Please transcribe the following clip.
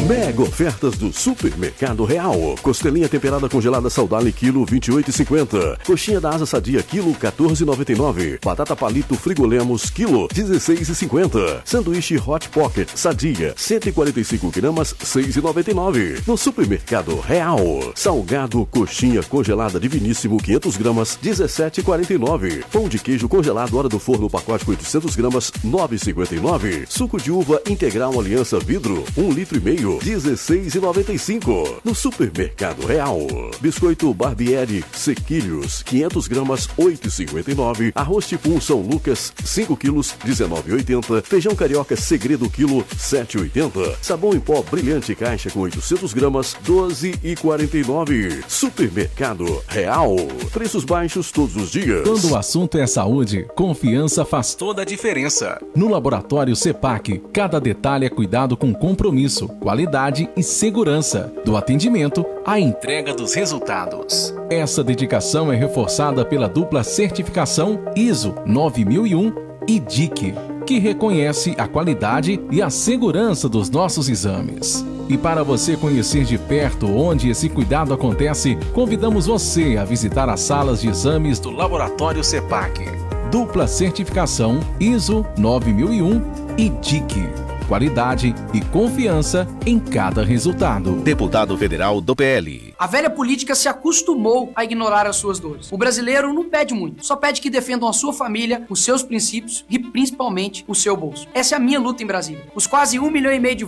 Mega ofertas do Supermercado Real. Costelinha temperada congelada Saudale, quilo 28,50. Coxinha da asa sadia, quilo 14,99. Batata palito Frigolemos, quilo 16,50. Sanduíche Hot Pocket sadia, 145 gramas, 6,99. No Supermercado Real. Salgado coxinha congelada diviníssimo, 500 gramas, 17,49. Pão de queijo congelado hora do forno, pacote com 800 gramas, 9,59. Suco de uva integral Aliança Vidro, 1,5 litro, 16,95. No Supermercado Real. Biscoito Barbieri Sequilhos, 500 gramas, 8,59. Arroz Tipum São Lucas, 5 quilos, 19,80. Feijão Carioca Segredo, quilo, 7,80. Sabão em pó Brilhante caixa com 800 gramas, 12,49. Supermercado Real. Preços baixos todos os dias. Quando o assunto é saúde, confiança faz toda a diferença. No Laboratório CEPAC, cada detalhe é cuidado com compromisso, qualidade e segurança. Do atendimento à entrega dos resultados. Essa dedicação é reforçada pela dupla certificação ISO 9001 e DIC, que reconhece a qualidade e a segurança dos nossos exames. E para você conhecer de perto onde esse cuidado acontece, convidamos você a visitar as salas de exames do Laboratório CEPAC. Dupla certificação ISO 9001 e DIC. Qualidade e confiança em cada resultado. Deputado federal do PL. A velha política se acostumou a ignorar as suas dores. O brasileiro não pede muito, só pede que defendam a sua família, os seus princípios e principalmente o seu bolso. Essa é a minha luta em Brasília. Os quase 1,5 milhão de